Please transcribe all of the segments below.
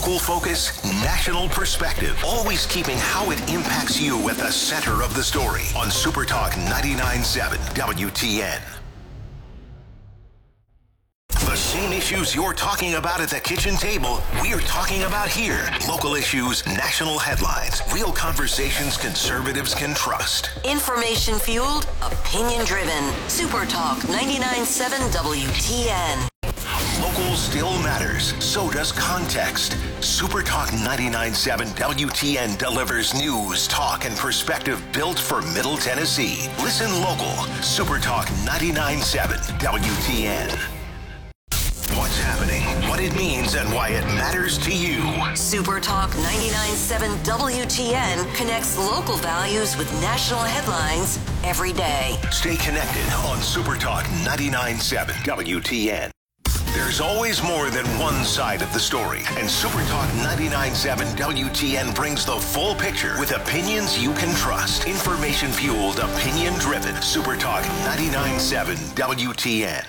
Local focus, national perspective. Always keeping how it impacts you at the center of the story on Super Talk 99.7 WTN. The same issues you're talking about at the kitchen table, we're talking about here. Local issues, national headlines, real conversations conservatives can trust. Information fueled, opinion driven. Super Talk 99.7 WTN. Local still matters. So does context. Super Talk 99.7 WTN delivers news, talk, and perspective built for Middle Tennessee. Listen local. Super Talk 99.7 WTN. What's happening, what it means, and why it matters to you. Super Talk 99.7 WTN connects local values with national headlines every day. Stay connected on Super Talk 99.7 WTN. There's always more than one side of the story, and Super Talk 99.7 WTN brings the full picture with opinions you can trust. Information-fueled, opinion-driven. Super Talk 99.7 WTN.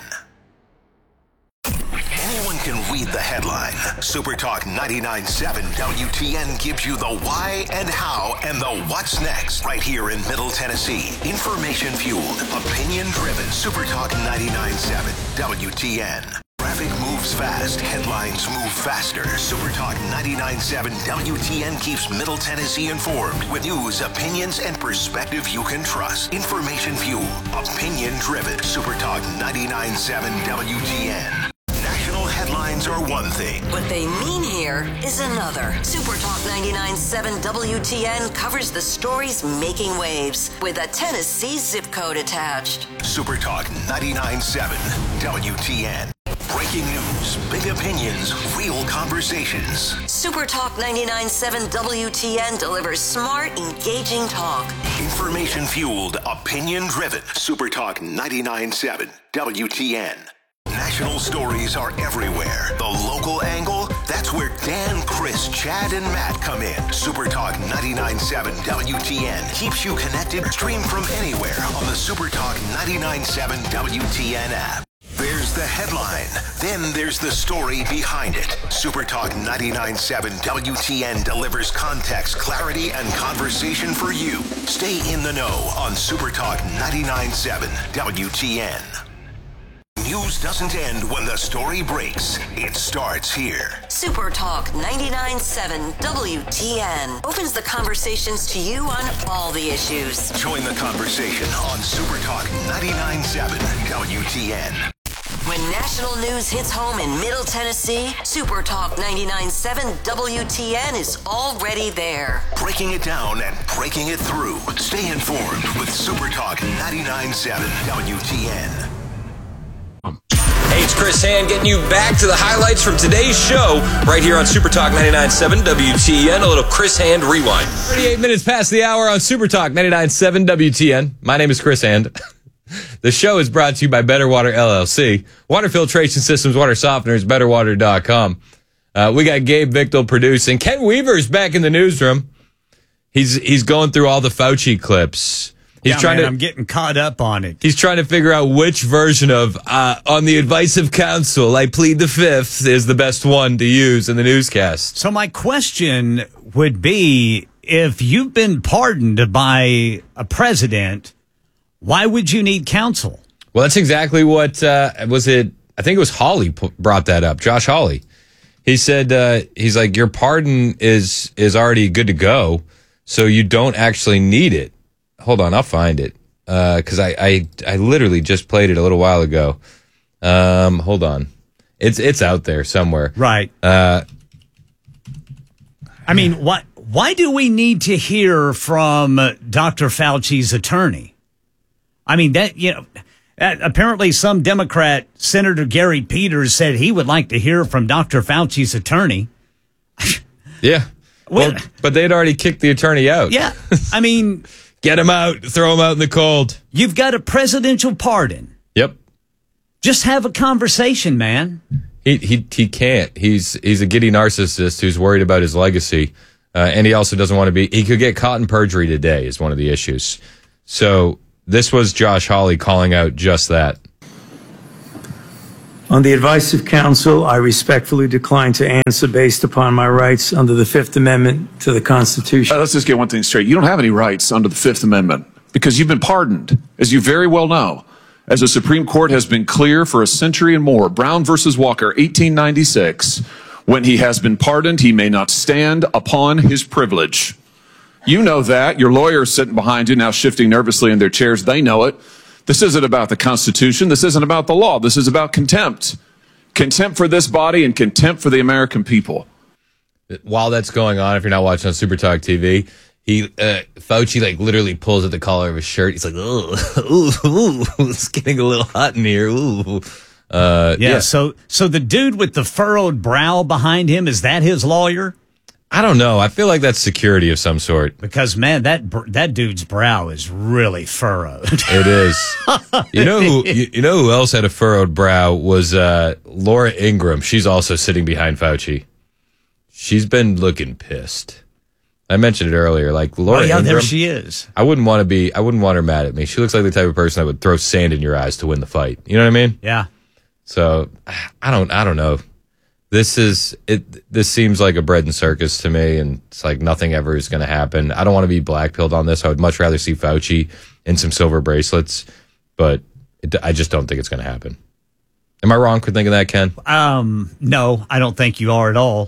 Anyone can read the headline. Super Talk 99.7 WTN gives you the why and how and the what's next right here in Middle Tennessee. Information-fueled, opinion-driven. Super Talk 99.7 WTN. Traffic moves fast. Headlines move faster. Super Talk 99.7 WTN keeps Middle Tennessee informed with news, opinions, and perspective you can trust. Information-fueled, opinion-driven. Super Talk 99.7 WTN. National headlines are one thing. What they mean here is another. Super Talk 99.7 WTN covers the stories making waves with a Tennessee zip code attached. Super Talk 99.7 WTN. Breaking news, big opinions, real conversations. Super Talk 99.7 WTN delivers smart, engaging talk. Information-fueled, opinion-driven. Super Talk 99.7 WTN. National stories are everywhere. The local angle, that's where Dan, Chris, Chad, and Matt come in. Super Talk 99.7 WTN keeps you connected. Stream from anywhere on the Super Talk 99.7 WTN app. There's the headline, then there's the story behind it. Super Talk 99.7 WTN delivers context, clarity, and conversation for you. Stay in the know on Super Talk 99.7 WTN. News doesn't end when the story breaks. It starts here. Super Talk 99.7 WTN opens the conversations to you on all the issues. Join the conversation on Super Talk 99.7 WTN. When national news hits home in Middle Tennessee, Super Talk 99.7 WTN is already there. Breaking it down and breaking it through. Stay informed with Super Talk 99.7 WTN. Hey, it's Chris Hand getting you back to the highlights from today's show right here on Super Talk 99.7 WTN. A little Chris Hand rewind. 38 minutes past the hour on Super Talk 99.7 WTN. My name is Chris Hand. The show is brought to you by Better Water LLC. Water filtration systems, water softeners, betterwater.com. We got Gabe Victal producing. Ken Weaver's back in the newsroom. He's going through all the Fauci clips. I'm getting caught up on it. He's trying to figure out which version of on the advice of counsel, I plead the fifth, is the best one to use in the newscast. So my question would be, if you've been pardoned by a president, why would you need counsel? Well, that's exactly what, was it? I think it was Hawley brought that up, Josh Hawley. He said, he's like, your pardon is already good to go, so you don't actually need it. Hold on, I'll find it, because I literally just played it a little while ago. Hold on. It's out there somewhere. Right. I mean, why do we need to hear from Dr. Fauci's attorney? I mean, apparently some Democrat, Senator Gary Peters, said he would like to hear from Dr. Fauci's attorney. Yeah. Well, but they'd already kicked the attorney out. Yeah. I mean, get him out, throw him out in the cold. You've got a presidential pardon. Yep. Just have a conversation, man. He can't. He's a giddy narcissist who's worried about his legacy. And he also doesn't want to be, he could get caught in perjury today is one of the issues. So this was Josh Hawley calling out just that. On the advice of counsel, I respectfully decline to answer based upon my rights under the Fifth Amendment to the Constitution. Let's just get one thing straight. You don't have any rights under the Fifth Amendment because you've been pardoned, as you very well know. As the Supreme Court has been clear for a century and more, Brown versus Walker, 1896, when he has been pardoned, he may not stand upon his privilege. You know that. Your lawyer is sitting behind you now shifting nervously in their chairs. They know it. This isn't about the Constitution. This isn't about the law. This is about contempt. Contempt for this body and contempt for the American people. While that's going on, if you're not watching on Super Talk TV, Fauci like literally pulls at the collar of his shirt. He's like, ooh, it's getting a little hot in here. Ooh. Yeah. So the dude with the furrowed brow behind him, is that his lawyer? I don't know. I feel like that's security of some sort. Because, man, that dude's brow is really furrowed. It is. You know who else had a furrowed brow was Laura Ingraham. She's also sitting behind Fauci. She's been looking pissed. I mentioned it earlier. Like Laura Ingraham, there she is. I wouldn't want her mad at me. She looks like the type of person that would throw sand in your eyes to win the fight. You know what I mean? Yeah. So I don't know. This seems like a bread and circus to me, and it's like nothing ever is going to happen. I don't want to be blackpilled on this. I would much rather see Fauci in some silver bracelets, but I just don't think it's going to happen. Am I wrong for thinking that, Ken? No, I don't think you are at all.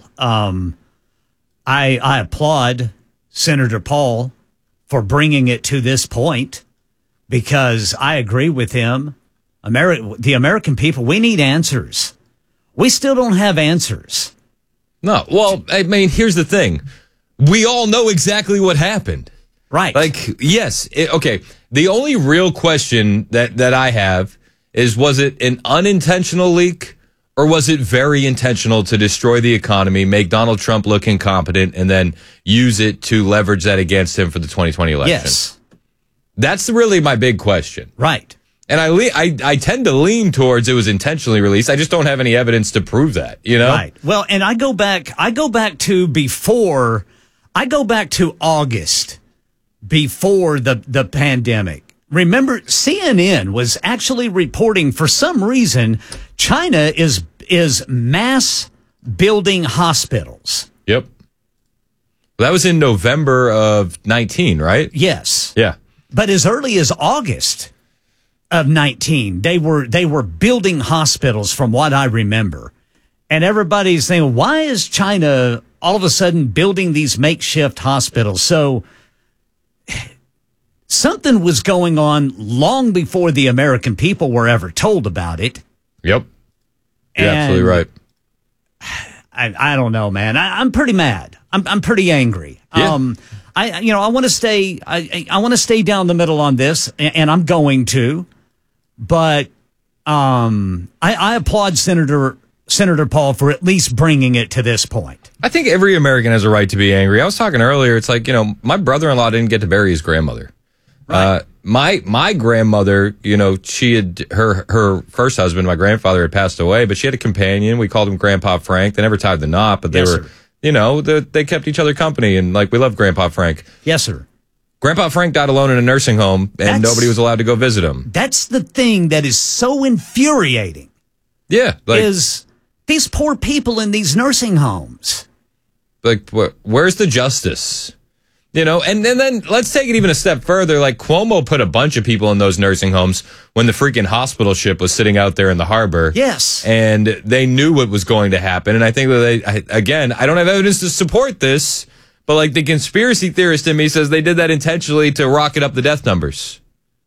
I applaud Senator Paul for bringing it to this point because I agree with him. The American people, we need answers. We still don't have answers. No. Well, I mean, here's the thing. We all know exactly what happened. Right. Like, yes. Okay. The only real question that I have is, was it an unintentional leak or was it very intentional to destroy the economy, make Donald Trump look incompetent, and then use it to leverage that against him for the 2020 election? Yes. That's really my big question. Right. And I tend to lean towards it was intentionally released. I just don't have any evidence to prove that, you know? Right. Well, and I go back to August before the pandemic. Remember, CNN was actually reporting for some reason China is mass building hospitals. Yep. That was in November of 19, right? Yes. Yeah. But as early as August of 19, they were building hospitals from what I remember. And everybody's saying, why is China all of a sudden building these makeshift hospitals? So something was going on long before the American people were ever told about it. Yep. You're absolutely right. I don't know, man. I'm pretty mad. I'm pretty angry. Yeah. I want to stay. I want to stay down the middle on this, and I'm going to. But I applaud Senator Paul for at least bringing it to this point. I think every American has a right to be angry. I was talking earlier. It's like, my brother-in-law didn't get to bury his grandmother. Right. My grandmother, she had her first husband, my grandfather, had passed away, but she had a companion. We called him Grandpa Frank. They never tied the knot, but they were, they kept each other company, and we love Grandpa Frank. Yes, sir. Grandpa Frank died alone in a nursing home, and nobody was allowed to go visit him. That's the thing that is so infuriating. Yeah, is these poor people in these nursing homes. Where's the justice? And then let's take it even a step further. Like, Cuomo put a bunch of people in those nursing homes when the freaking hospital ship was sitting out there in the harbor. Yes. And they knew what was going to happen. And I think that I don't have evidence to support this, but the conspiracy theorist in me says they did that intentionally to rocket up the death numbers.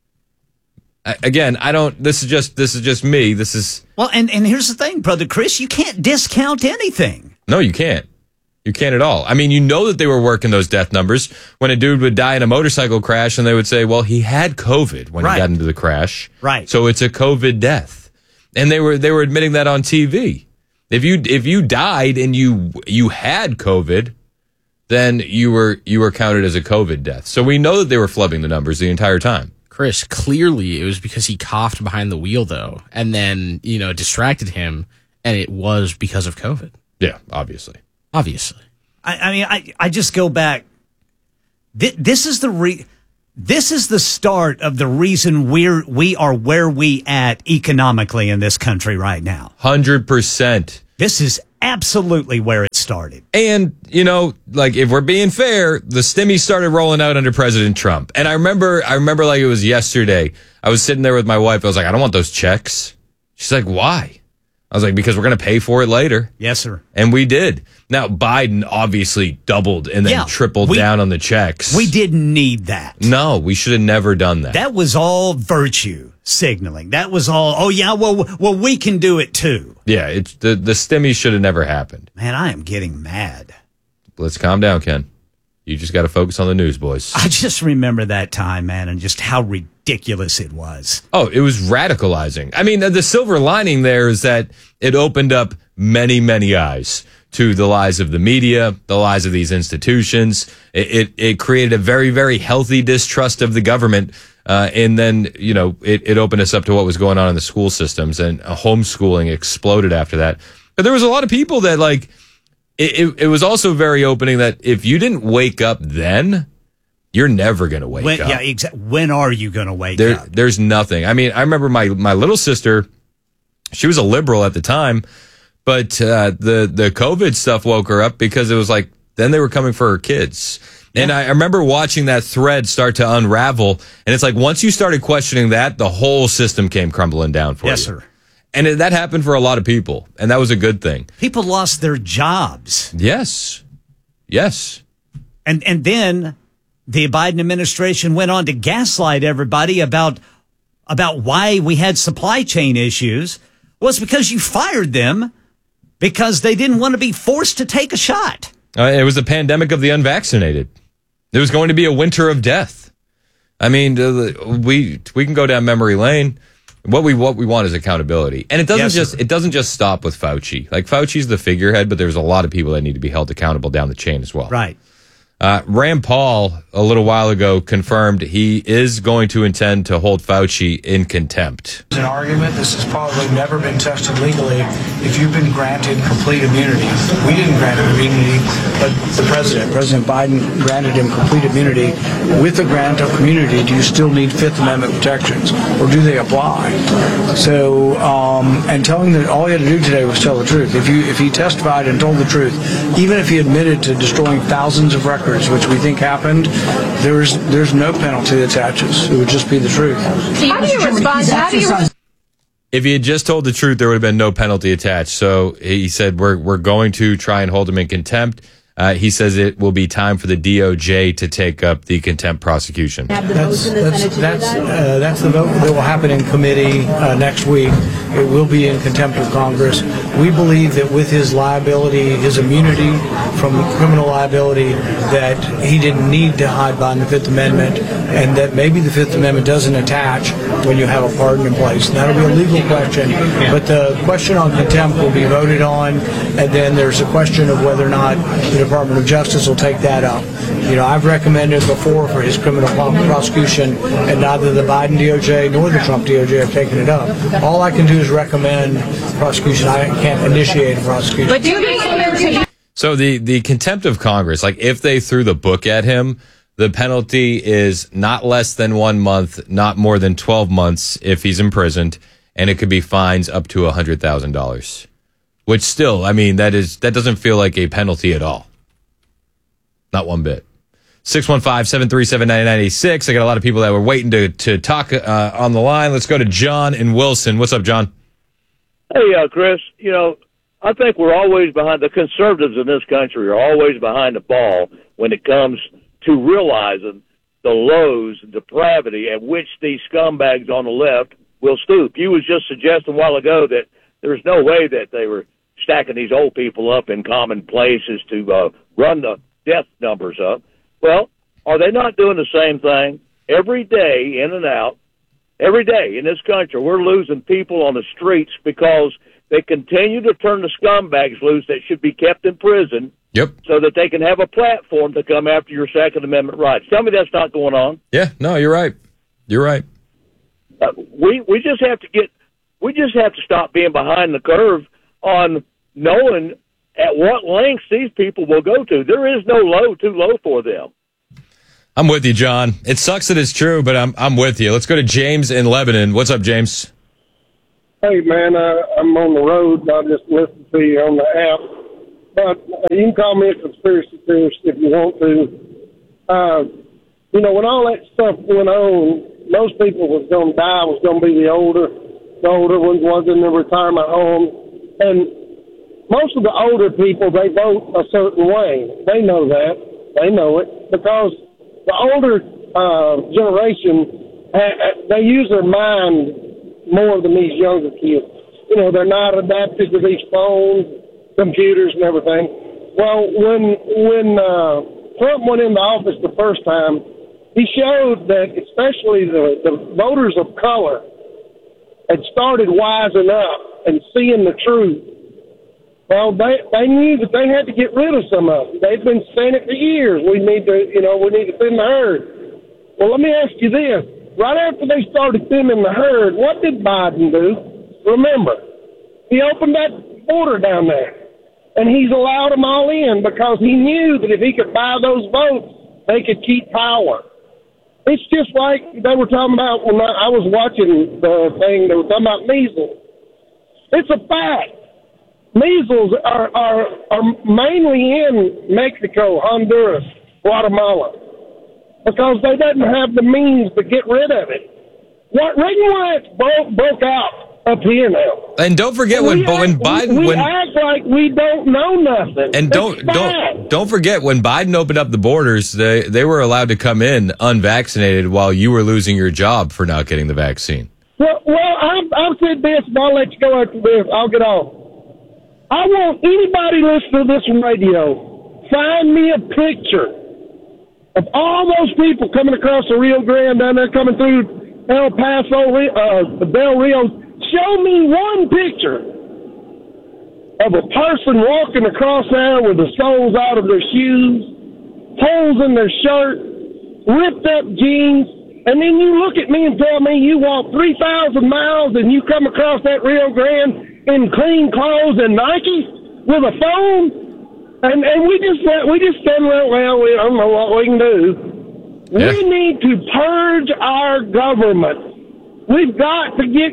This is just me. Well, and here's the thing, Brother Chris, you can't discount anything. No, you can't. You can't at all. I mean, that they were working those death numbers when a dude would die in a motorcycle crash and they would say, well, he had COVID when he got into the crash. Right. So it's a COVID death. And they were admitting that on TV. If you died and you had COVID, then you were counted as a COVID death. So we know that they were flubbing the numbers the entire time. Chris, clearly it was because he coughed behind the wheel, though, and then, distracted him, and it was because of COVID. Yeah, obviously. Obviously. I mean, I just go back. This is This is the start of the reason we are where we at economically in this country right now. 100%. This is absolutely where it started. And, like if we're being fair, the stimmy started rolling out under President Trump. And I remember like it was yesterday. I was sitting there with my wife. I was like, I don't want those checks. She's like, why? I was like, because we're going to pay for it later. Yes, sir. And we did. Now, Biden obviously doubled and then tripled down on the checks. We didn't need that. No, we should have never done that. That was all virtue signaling. That was all, well, we can do it too. Yeah, it's the stimmy should have never happened. Man, I am getting mad. Let's calm down, Ken. You just got to focus on the news, boys. I just remember that time, man, and just how ridiculous it was. Oh, it was radicalizing. I mean, the silver lining there is that it opened up many, many eyes to the lies of the media, the lies of these institutions. It created a very, very healthy distrust of the government. And then, it opened us up to what was going on in the school systems, and homeschooling exploded after that. But there was a lot of people that it was also very opening that if you didn't wake up then, you're never going to wake up. Yeah, exactly. When are you going to wake up? There's nothing. I mean, I remember my little sister, she was a liberal at the time, but the COVID stuff woke her up because it was like, then they were coming for her kids. Yeah. And I remember watching that thread start to unravel. And it's like, once you started questioning that, the whole system came crumbling down for you. Yes, sir. And that happened for a lot of people, and that was a good thing. People lost their jobs. Yes. And then the Biden administration went on to gaslight everybody about why we had supply chain issues. Well, it's because you fired them because they didn't want to be forced to take a shot. It was a pandemic of the unvaccinated. There was going to be a winter of death. I mean, we can go down memory lane. What we want is accountability. And it doesn't just stop with Fauci. Like, Fauci's the figurehead, but there's a lot of people that need to be held accountable down the chain as well. Right. Rand Paul, a little while ago, confirmed he is going to intend to hold Fauci in contempt. It's an argument. This has probably never been tested legally. If you've been granted complete immunity, we didn't grant him immunity, but President Biden granted him complete immunity. With the grant of immunity, do you still need Fifth Amendment protections, or do they apply? So, and telling that all he had to do today was tell the truth. If he testified and told the truth, even if he admitted to destroying thousands of records, which we think happened, there's no penalty that attaches. It would just be the truth. How do you respond? If he had just told the truth, there would have been no penalty attached. So he said, we're going to try and hold him in contempt. He says it will be time for the DOJ to take up the contempt prosecution. That's the vote that will happen in committee next week. It will be in contempt of Congress. We believe that with his liability, his immunity from criminal liability, that he didn't need to hide behind the Fifth Amendment, and that maybe the Fifth Amendment doesn't attach when you have a pardon in place. And that'll be a legal question. But the question on contempt will be voted on, and then there's a question of whether or not the Department of Justice will take that up. I've recommended before for his criminal prosecution, and neither the Biden DOJ nor the Trump DOJ have taken it up. All I can do is recommend prosecution. I can't initiate a prosecution. But do you So the contempt of Congress, like if they threw the book at him, the penalty is not less than 1 month, not more than 12 months if he's imprisoned, and it could be fines up to $100,000. Which still, I mean, that doesn't feel like a penalty at all. Not one bit. 615-737-9986. I got a lot of people that were waiting to talk on the line. Let's go to John in Wilson. What's up, John? Hey, Chris. I think we're always behind. The conservatives in this country are always behind the ball when it comes to realizing the lows and depravity at which these scumbags on the left will stoop. You was just suggesting a while ago that there's no way that they were stacking these old people up in common places to run the death numbers up. Well, are they not doing the same thing? Every day, in and out, every day in this country, we're losing people on the streets because they continue to turn the scumbags loose that should be kept in prison. Yep. So that they can have a platform to come after your Second Amendment rights. Tell me that's not going on. Yeah, no, you're right. You're right. We just have to stop being behind the curve on knowing at what lengths these people will go to. There is no low too low for them. I'm with you, John. It sucks that it's true, but I'm with you. Let's go to James in Lebanon. What's up, James? Hey, man, I'm on the road. I just listen to you on the app. But you can call me a conspiracy theorist if you want to. When all that stuff went on, most people was going to die, was going to be the older ones was in the retirement home. And most of the older people, they vote a certain way. They know that. They know it. Because the older generation, they use their mind more than these younger kids. They're not adapted to these phones, computers, and everything. Well, when Trump went into office the first time, he showed that especially the voters of color had started wising up and seeing the truth. Well, they knew that they had to get rid of some of them. They've been saying it for years. We need to thin the herd. Well, let me ask you this. Right after they started thinning the herd, what did Biden do? Remember, he opened that border down there, and he's allowed them all in because he knew that if he could buy those votes, they could keep power. It's just like they were talking about when I was watching the thing. They were talking about measles. It's a fact. Measles are mainly in Mexico, Honduras, Guatemala, because they didn't have the means to get rid of it. Reagan riots broke out up here now. And don't forget when Biden act like we don't know nothing. And don't forget when Biden opened up the borders, they were allowed to come in unvaccinated while you were losing your job for not getting the vaccine. Well, I've said this, and I'll let you go after this. I'll get off. I want anybody listening to this radio, find me a picture of all those people coming across the Rio Grande down there, coming through El Paso, Del Rio. Show me one picture of a person walking across there with the soles out of their shoes, holes in their shirt, ripped up jeans, and then you look at me and tell me you walk 3,000 miles and you come across that Rio Grande in clean clothes and Nike with a phone, and we just stand there. Well, I don't know what we can do. Yeah. We need to purge our government. We've got to get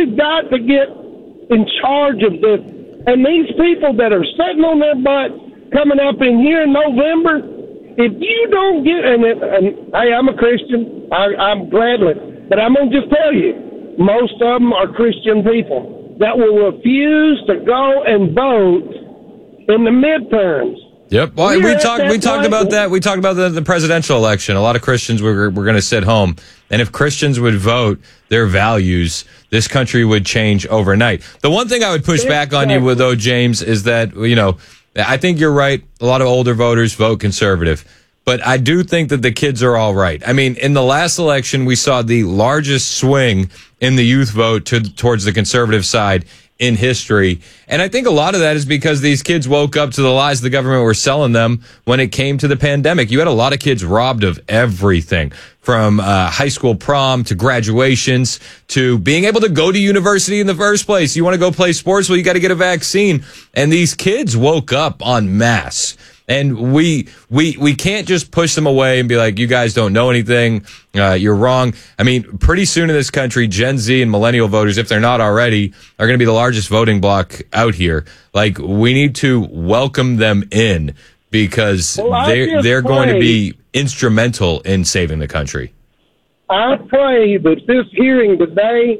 in charge of this. And these people that are sitting on their butt coming up in here in November, if you don't get and hey, I'm a Christian. I'm gladly, but I'm gonna just tell you, most of them are Christian people that will refuse to go and vote in the midterms. Yep. Well, we talked about that. We talked about the presidential election. A lot of Christians were going to sit home. And if Christians would vote their values, this country would change overnight. The one thing I would push back on you with, though, James, is that, I think you're right. A lot of older voters vote conservative. But I do think that the kids are all right. I mean, in the last election, we saw the largest swing in the youth vote towards the conservative side in history. And I think a lot of that is because these kids woke up to the lies the government were selling them when it came to the pandemic. You had a lot of kids robbed of everything, from high school prom to graduations to being able to go to university in the first place. You want to go play sports? Well, you got to get a vaccine. And these kids woke up en masse. And we can't just push them away and be like, you guys don't know anything. You're wrong. I mean, pretty soon in this country, Gen Z and millennial voters, if they're not already, are going to be the largest voting bloc out here. Like, we need to welcome them in because they're going to be instrumental in saving the country. I pray that this hearing today,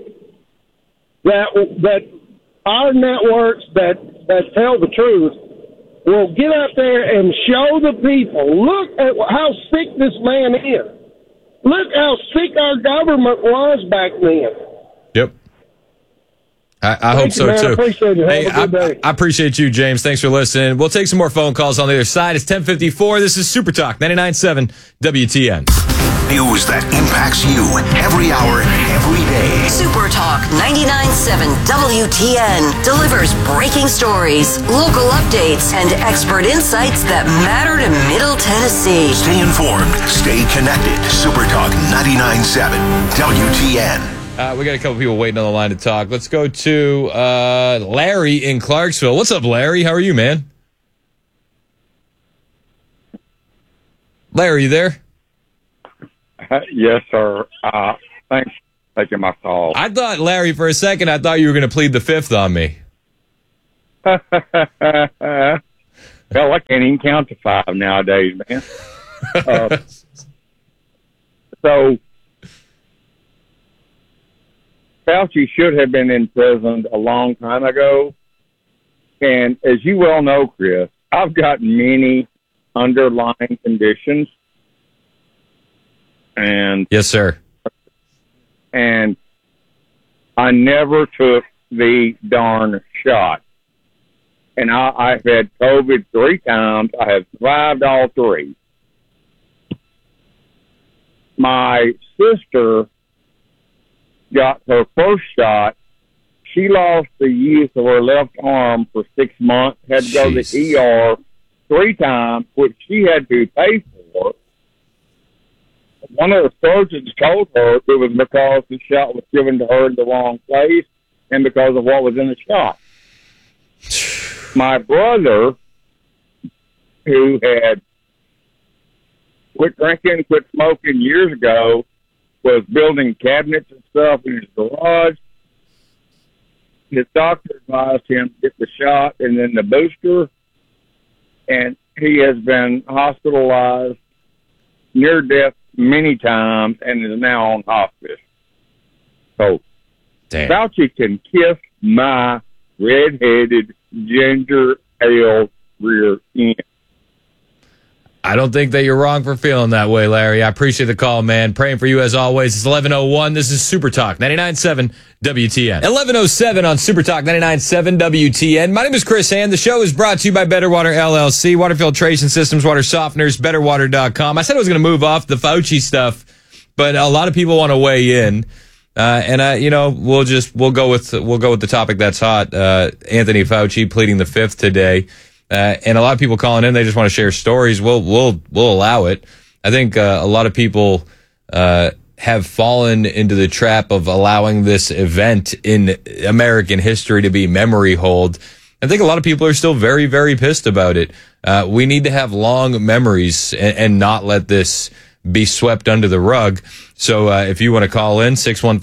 that our networks that tell the truth will get out there and show the people, look at how sick this man is. Look how sick our government was back then. Yep. I hope so, too. I appreciate it. Have a good day. I appreciate you, James. Thanks for listening. We'll take some more phone calls on the other side. It's 10:54. This is Super Talk 99.7 WTN. News that impacts you every hour, every day. Super Talk 99.7 WTN delivers breaking stories, local updates, and expert insights that matter to Middle Tennessee. Stay informed. Stay connected. Super Talk 99.7 WTN. We got a couple people waiting on the line to talk. Let's go to Larry in Clarksville. What's up, Larry? How are you, man? Larry, you there? Yes, sir. Thanks for taking my call. I thought, Larry, for a second, I thought you were going to plead the fifth on me. Well, I can't even count to 5 nowadays, man. So, Fauci should have been imprisoned a long time ago. And as you well know, Chris, I've got many underlying conditions. And yes, sir. And I never took the darn shot. And I've had COVID 3 times. I have survived all 3. My sister got her first shot. She lost the use of her left arm for 6 months, had to go to the ER 3 times, which she had to pay for. One of the surgeons told her it was because the shot was given to her in the wrong place and because of what was in the shot. My brother, who had quit drinking, quit smoking years ago, was building cabinets and stuff in his garage. His doctor advised him to get the shot and then the booster, and he has been hospitalized near death many times and is now on hospice. So, Fauci can kiss my red-headed ginger ale rear end. I don't think that you're wrong for feeling that way, Larry. I appreciate the call, man. Praying for you as always. It's 11:01. This is Super Talk 99.7 WTN. 11:07 on Super Talk 99.7 WTN. My name is Chris Hand. The show is brought to you by Better Water LLC, water filtration systems, water softeners, betterwater.com. I said I was going to move off the Fauci stuff, but a lot of people want to weigh in. We'll go with the topic that's hot. Anthony Fauci pleading the fifth today. And a lot of people calling in, they just want to share stories. We'll allow it. I think a lot of people have fallen into the trap of allowing this event in American history to be memory hold. I think a lot of people are still very, very pissed about it. We need to have long memories and not let this be swept under the rug. So if you want to call in,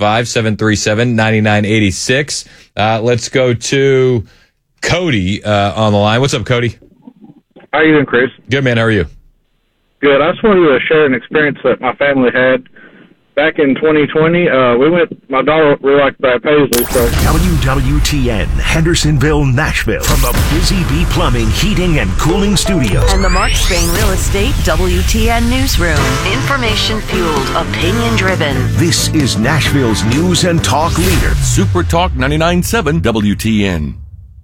615-737-9986. Let's go to Cody on the line. What's up, Cody? How you doing, Chris? Good, man. How are you? Good. I just wanted to share an experience that my family had back in 2020. My daughter really liked Brad Paisley. So WWTN, Hendersonville, Nashville, from the Busy Bee Plumbing, Heating, and Cooling Studios. And the Mark Spain Real Estate WTN Newsroom. Information fueled, opinion driven. This is Nashville's news and talk leader. Super Talk 99.7 WTN.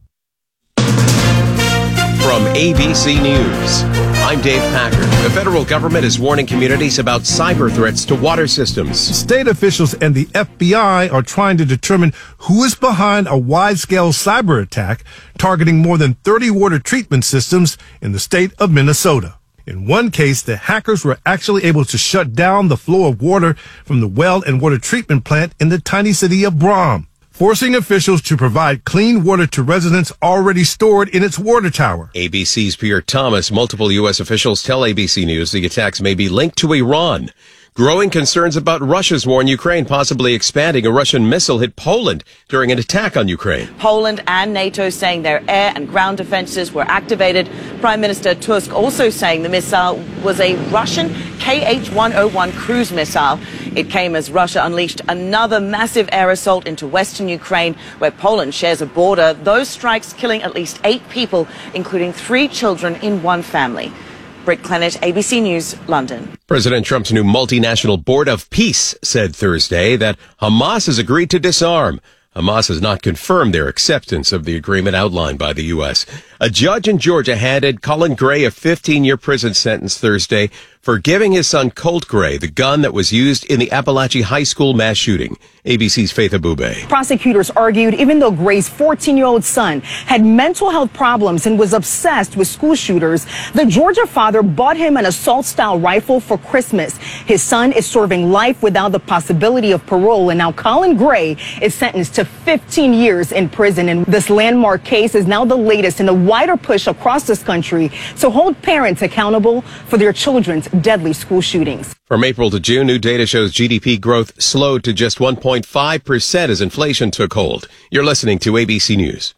From ABC News, I'm Dave Packer. The federal government is warning communities about cyber threats to water systems. State officials and the FBI are trying to determine who is behind a wide-scale cyber attack targeting more than 30 water treatment systems in the state of Minnesota. In one case, the hackers were actually able to shut down the flow of water from the well and water treatment plant in the tiny city of Brom, forcing officials to provide clean water to residents already stored in its water tower. ABC's Pierre Thomas, multiple U.S. officials tell ABC News the attacks may be linked to Iran. Growing concerns about Russia's war in Ukraine possibly expanding. A Russian missile hit Poland during an attack on Ukraine. Poland and NATO saying their air and ground defenses were activated. Prime Minister Tusk also saying the missile was a Russian Kh-101 cruise missile. It came as Russia unleashed another massive air assault into western Ukraine, where Poland shares a border. Those strikes killing at least 8 people, including 3 children in one family. Britt Clennett, ABC News, London. President Trump's new multinational Board of Peace said Thursday that Hamas has agreed to disarm. Hamas has not confirmed their acceptance of the agreement outlined by the U.S. A judge in Georgia handed Colin Gray a 15-year prison sentence Thursday for giving his son Colt Gray the gun that was used in the Appalachia High School mass shooting. ABC's Faith Abube. Prosecutors argued even though Gray's 14-year-old son had mental health problems and was obsessed with school shooters, the Georgia father bought him an assault-style rifle for Christmas. His son is serving life without the possibility of parole, and now Colin Gray is sentenced to 15 years in prison. And this landmark case is now the latest in a wider push across this country to hold parents accountable for their children's deadly school shootings. From April to June, new data shows GDP growth slowed to just 1.5% as inflation took hold. You're listening to ABC News.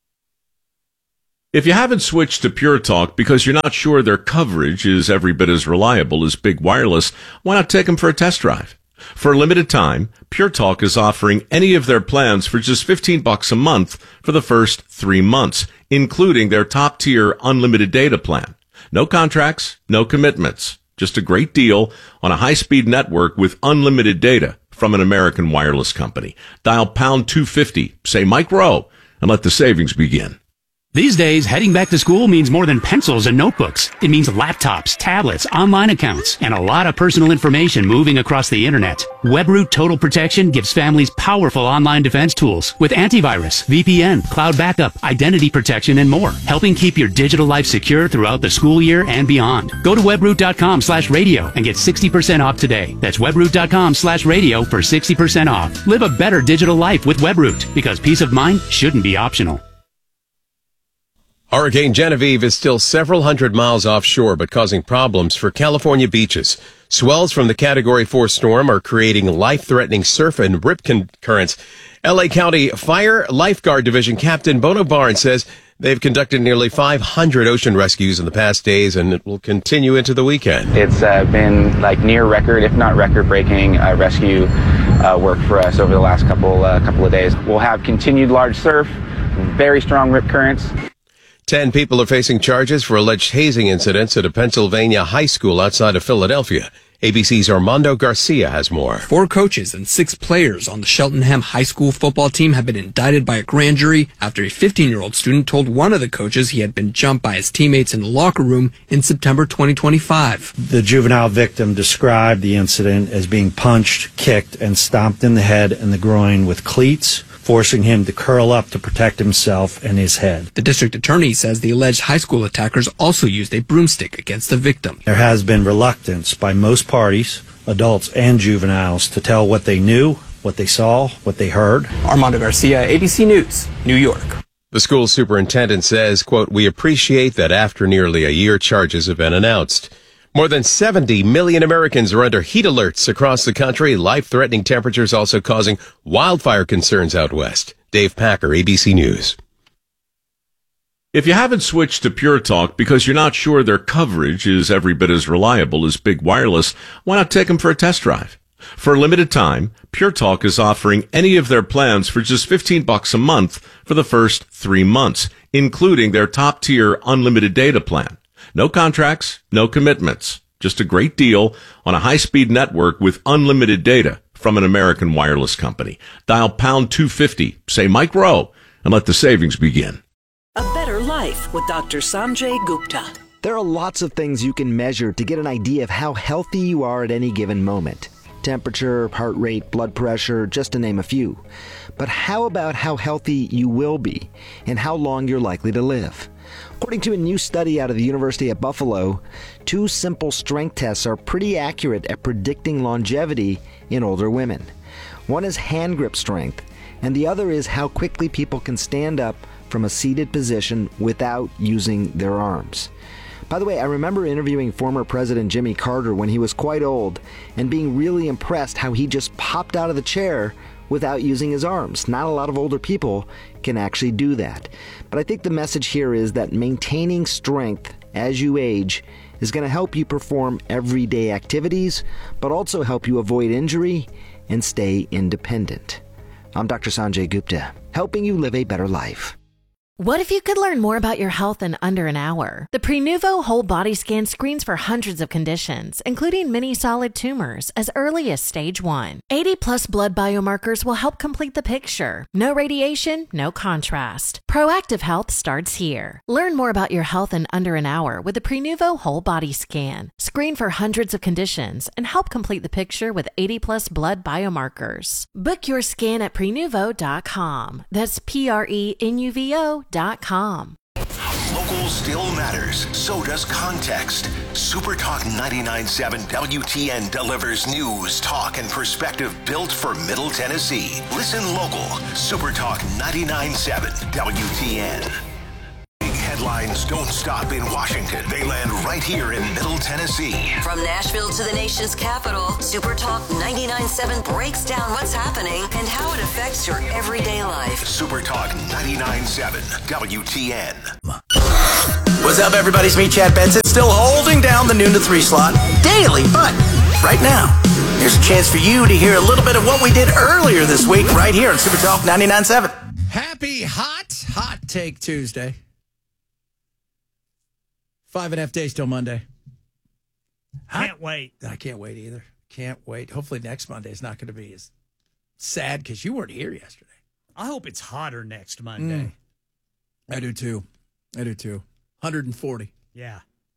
If you haven't switched to Pure Talk because you're not sure their coverage is every bit as reliable as Big Wireless, why not take them for a test drive? For a limited time, Pure Talk is offering any of their plans for just $15 a month for the first 3 months, including their top-tier unlimited data plan. No contracts, no commitments. Just a great deal on a high-speed network with unlimited data from an American wireless company. Dial pound 250, say Mike Rowe, and let the savings begin. These days, heading back to school means more than pencils and notebooks. It means laptops, tablets, online accounts, and a lot of personal information moving across the internet. WebRoot Total Protection gives families powerful online defense tools with antivirus, VPN, cloud backup, identity protection, and more, helping keep your digital life secure throughout the school year and beyond. Go to webroot.com/radio and get 60% off today. That's webroot.com/radio for 60% off. Live a better digital life with WebRoot, because peace of mind shouldn't be optional. Hurricane Genevieve is still several hundred miles offshore, but causing problems for California beaches. Swells from the Category 4 storm are creating life-threatening surf and rip currents. L.A. County Fire Lifeguard Division Captain Bono Barnes says they've conducted nearly 500 ocean rescues in the past days, and it will continue into the weekend. It's been like near record, if not record-breaking, rescue work for us over the last couple of days. We'll have continued large surf, very strong rip currents. 10 people are facing charges for alleged hazing incidents at a Pennsylvania high school outside of Philadelphia. ABC's Armando Garcia has more. 4 coaches and 6 players on the Cheltenham High School football team have been indicted by a grand jury after a 15-year-old student told one of the coaches he had been jumped by his teammates in the locker room in September 2025. The juvenile victim described the incident as being punched, kicked, and stomped in the head and the groin with cleats, forcing him to curl up to protect himself and his head. The district attorney says the alleged high school attackers also used a broomstick against the victim. There has been reluctance by most parties, adults and juveniles, to tell what they knew, what they saw, what they heard. Armando Garcia, ABC News, New York. The school superintendent says, quote, "We appreciate that after nearly a year, charges have been announced." More than 70 million Americans are under heat alerts across the country. Life-threatening temperatures also causing wildfire concerns out west. Dave Packer, ABC News. If you haven't switched to Pure Talk because you're not sure their coverage is every bit as reliable as Big Wireless, why not take them for a test drive? For a limited time, Pure Talk is offering any of their plans for just $15 a month for the first 3 months, including their top-tier unlimited data plan. No contracts, no commitments. Just a great deal on a high-speed network with unlimited data from an American wireless company. Dial pound 250, say Mike Rowe, and let the savings begin. A better life with Dr. Sanjay Gupta. There are lots of things you can measure to get an idea of how healthy you are at any given moment. Temperature, heart rate, blood pressure, just to name a few. But how about how healthy you will be and how long you're likely to live? According to a new study out of the University at Buffalo, 2 simple strength tests are pretty accurate at predicting longevity in older women. One is hand grip strength, and the other is how quickly people can stand up from a seated position without using their arms. By the way, I remember interviewing former President Jimmy Carter when he was quite old and being really impressed how he just popped out of the chair without using his arms. Not a lot of older people can actually do that. But I think the message here is that maintaining strength as you age is going to help you perform everyday activities, but also help you avoid injury and stay independent. I'm Dr. Sanjay Gupta, helping you live a better life. What if you could learn more about your health in under an hour? The Prenuvo Whole Body Scan screens for hundreds of conditions, including many solid tumors, as early as stage 1. 80-plus blood biomarkers will help complete the picture. No radiation, no contrast. Proactive health starts here. Learn more about your health in under an hour with the Prenuvo Whole Body Scan. Screen for hundreds of conditions and help complete the picture with 80-plus blood biomarkers. Book your scan at Prenuvo.com. That's Prenuvo.com. Local still matters. So does context. Super Talk 99.7 WTN delivers news, talk, and perspective built for Middle Tennessee. Listen local. Super Talk 99.7 WTN. Big headline headlines don't stop in Washington. They land right here in Middle Tennessee. From Nashville to the nation's capital, Super Talk 99.7 breaks down what's happening and how it affects your everyday life. Super Talk 99.7 WTN. What's up, everybody? It's me, Chad Benson, still holding down the noon to 3 slot daily, but right now, here's a chance for you to hear a little bit of what we did earlier this week right here on Super Talk 99.7. Happy hot take Tuesday. 5.5 days till Monday. Can't wait. I can't wait either. Can't wait. Hopefully next Monday is not going to be as sad because you weren't here yesterday. I hope it's hotter next Monday. I do too. 140. Yeah.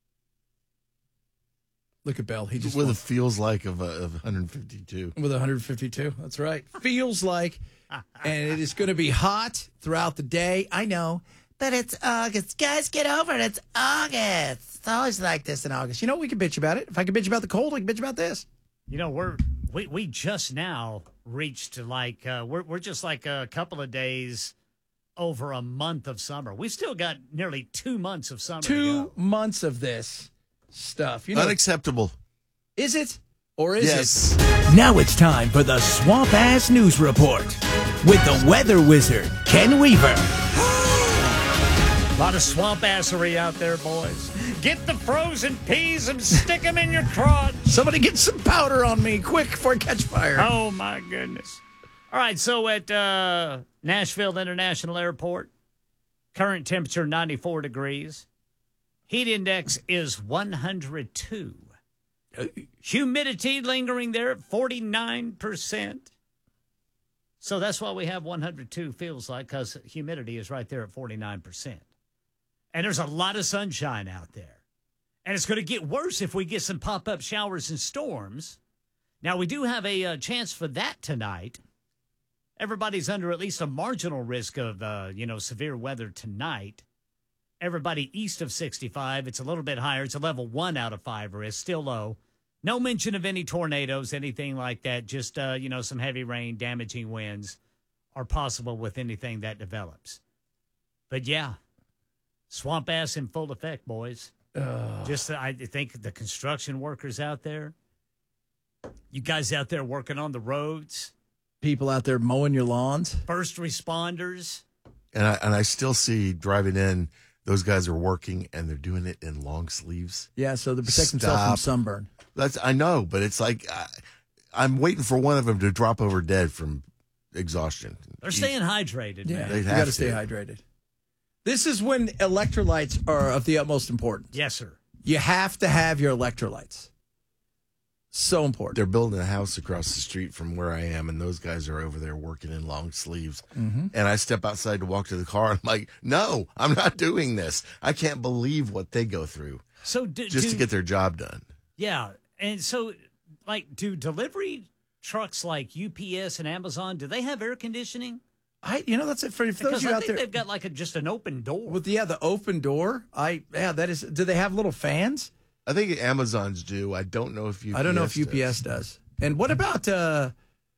Look at Bell. He just with a feels like of 152. With 152. That's right. Feels like. And it is going to be hot throughout the day. I know. But it's August. Guys, get over it. It's August. It's always like this in August. You know, we can bitch about it. If I can bitch about the cold, I can bitch about this. You know, we just now reached like we're just like a couple of days over a month of summer. We've still got nearly 2 months of summer. 2 months of this stuff. You know, unacceptable. Is it? Or is it? Now it's time for the Swamp Ass News Report with the weather wizard, Ken Weaver. A lot of swamp assery out there, boys. Get the frozen peas and stick them in your crotch. Somebody get some powder on me, quick, before I catch fire. Oh, my goodness. All right, so at Nashville International Airport, current temperature 94 degrees. Heat index is 102. Humidity lingering there at 49%. So that's why we have 102 feels like, because humidity is right there at 49%. And there's a lot of sunshine out there. And it's going to get worse if we get some pop-up showers and storms. Now, we do have a chance for that tonight. Everybody's under at least a marginal risk of, severe weather tonight. Everybody east of 65, it's a little bit higher. It's a level 1 out of 5 risk, still low. No mention of any tornadoes, anything like that. Just, some heavy rain, damaging winds are possible with anything that develops. But, yeah, swamp ass in full effect, boys. I think the construction workers out there, you guys out there working on the roads. People out there mowing your lawns. First responders. And I still see driving in, those guys are working and they're doing it in long sleeves. Yeah, so they protect themselves from sunburn. I know, but it's like I'm waiting for one of them to drop over dead from exhaustion. They're staying hydrated, Yeah, man. you got to stay hydrated. This is when electrolytes are of the utmost importance. Yes, sir. You have to have your electrolytes. So important. They're building a house across the street from where I am, and those guys are over there working in long sleeves. Mm-hmm. And I step outside to walk to the car, and I'm like, no, I'm not doing this. I can't believe what they go through to get their job done. Yeah, and so, do delivery trucks like UPS and Amazon, do they have air conditioning? That's it for those of you out there. They've got just an open door. With the open door. That is. Do they have little fans? I think Amazon's do. I don't know if UPS does. And what about the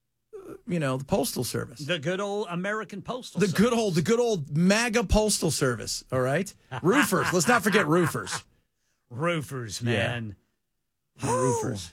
Postal Service? The good old American Postal Service. The good old MAGA Postal Service, all right? Roofers. Let's not forget roofers. Roofers, man. Yeah. Roofers.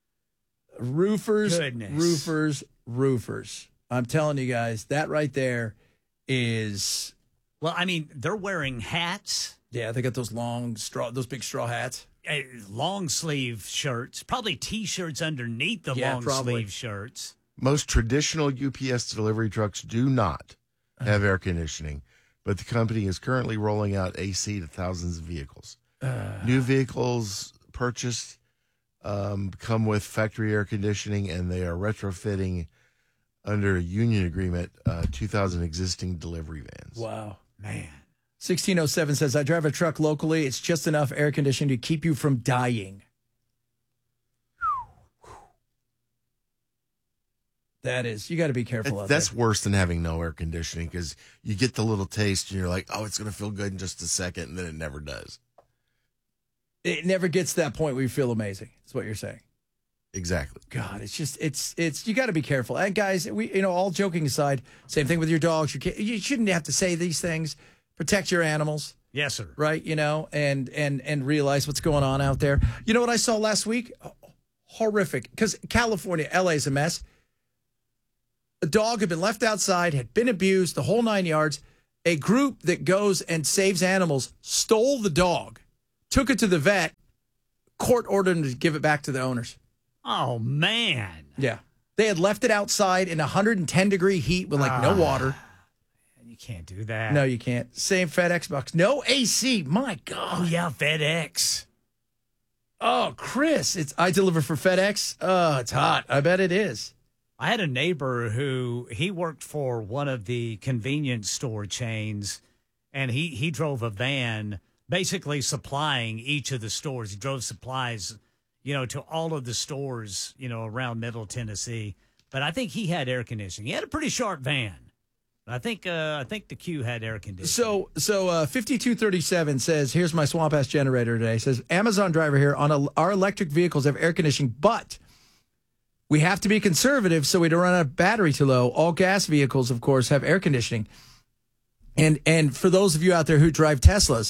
Roofers. Goodness. Roofers. I'm telling you guys, that right there is... Well, I mean, they're wearing hats. Yeah, they got those those big straw hats. Long sleeve shirts, probably T-shirts underneath the long sleeve shirts. Most traditional UPS delivery trucks do not have air conditioning, but the company is currently rolling out AC to thousands of vehicles. New vehicles purchased come with factory air conditioning, and they are retrofitting under a union agreement 2,000 existing delivery vans. Wow. Man. 1607 says, I drive a truck locally. It's just enough air conditioning to keep you from dying. That is, you got to be careful out there. That's worse than having no air conditioning, because you get the little taste and you're like, oh, it's going to feel good in just a second, and then it never does. It never gets to that point where you feel amazing. That's what you're saying. Exactly. God, it's just, it's you got to be careful. And guys, all joking aside, same thing with your dogs. You shouldn't have to say these things. Protect your animals. Yes, sir. Right, and realize what's going on out there. You know what I saw last week? Horrific. Because California, LA is a mess. A dog had been left outside, had been abused, the whole 9 yards. A group that goes and saves animals stole the dog, took it to the vet, court ordered them to give it back to the owners. Oh, man. Yeah. They had left it outside in 110-degree heat with, no water. You can't do that. No, you can't. Same FedEx box. No AC. My God. Oh, yeah, FedEx. Oh, Chris, I deliver for FedEx. Oh, it's hot. I bet it is. I had a neighbor who he worked for one of the convenience store chains, and he drove a van basically supplying each of the stores. He drove supplies, to all of the stores, around Middle Tennessee. But I think he had air conditioning. He had a pretty sharp van. I think the Q had air conditioning. So 5237 says, here's my swamp ass generator today. It says, Amazon driver here our electric vehicles have air conditioning, but we have to be conservative so we don't run out of battery too low. All gas vehicles, of course, have air conditioning. And for those of you out there who drive Teslas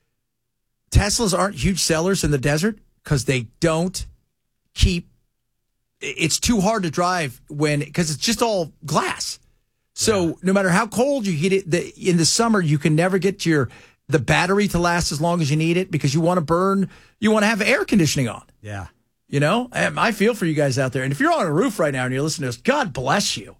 aren't huge sellers in the desert because they don't keep. It's too hard to drive because it's just all glass. So no matter how cold you heat it, in the summer, you can never get the battery to last as long as you need it because you want to have air conditioning on. Yeah. I feel for you guys out there. And if you're on a roof right now and you're listening to us, God bless you.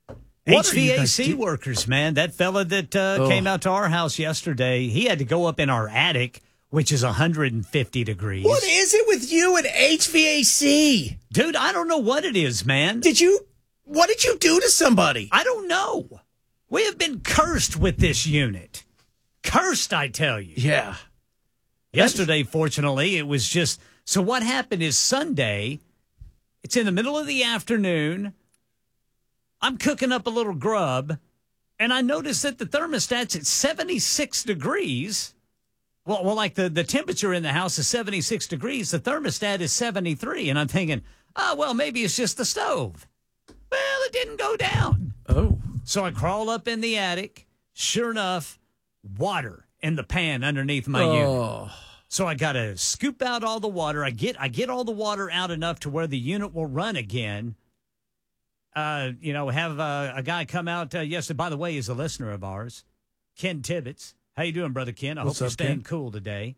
HVAC workers, man. That fella that came out to our house yesterday, he had to go up in our attic, which is 150 degrees. What is it with you and HVAC? Dude, I don't know what it is, man. What did you do to somebody? I don't know. We have been cursed with this unit. Cursed, I tell you. Yeah. Yesterday, fortunately, it was just... So what happened is Sunday, it's in the middle of the afternoon. I'm cooking up a little grub, and I noticed that the thermostat's at 76 degrees. Well, like the temperature in the house is 76 degrees. The thermostat is 73, and I'm thinking, maybe it's just the stove. Well, it didn't go down. Oh. So I crawl up in the attic. Sure enough, water in the pan underneath my unit. So I got to scoop out all the water. I get all the water out enough to where the unit will run again. Have a guy come out yesterday. By the way, he's a listener of ours, Ken Tibbetts. How you doing, Brother Ken? I hope you're staying cool today.